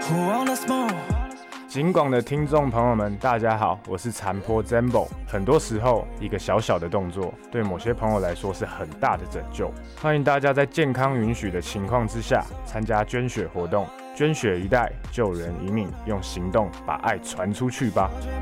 警广的听众朋友们，大家好，我是残波 Zembo。很多时候，一个小小的动作，对某些朋友来说是很大的拯救。欢迎大家在健康允许的情况之下，参加捐血活动，捐血一代，救人一命，用行动把爱传出去吧。